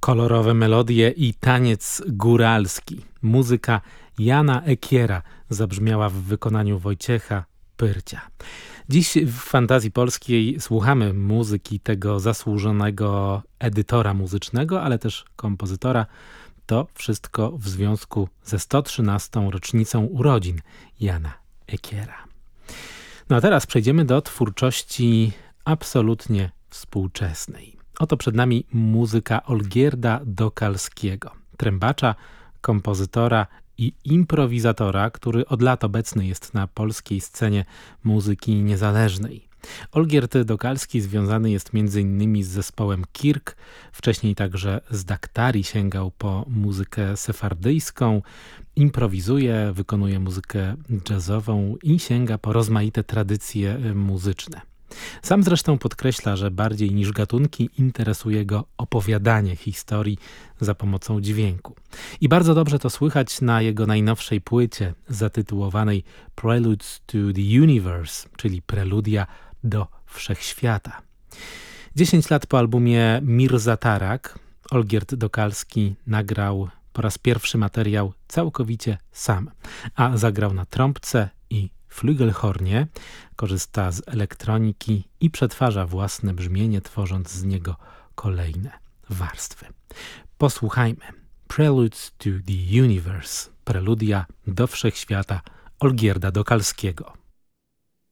Kolorowe melodie i taniec góralski. Muzyka Jana Ekiera zabrzmiała w wykonaniu Wojciecha Pyrcia. Dziś w Fantazji Polskiej słuchamy muzyki tego zasłużonego edytora muzycznego, ale też kompozytora. To wszystko w związku ze 113. rocznicą urodzin Jana Ekiera. No a teraz przejdziemy do twórczości absolutnie współczesnej. Oto przed nami muzyka Olgierda Dokalskiego, trębacza, kompozytora i improwizatora, który od lat obecny jest na polskiej scenie muzyki niezależnej. Olgierd Dokalski związany jest m.in. z zespołem Kirk, wcześniej także z Daktari sięgał po muzykę sefardyjską, improwizuje, wykonuje muzykę jazzową i sięga po rozmaite tradycje muzyczne. Sam zresztą podkreśla, że bardziej niż gatunki interesuje go opowiadanie historii za pomocą dźwięku. I bardzo dobrze to słychać na jego najnowszej płycie zatytułowanej Preludes to the Universe, czyli preludia do wszechświata. 10 lat po albumie Mirza Tarak Olgierd Dokalski nagrał po raz pierwszy materiał całkowicie sam, a zagrał na trąbce i flugelhornie, korzysta z elektroniki i przetwarza własne brzmienie, tworząc z niego kolejne warstwy. Posłuchajmy. Preludes to the Universe, preludia do wszechświata Olgierda Dokalskiego.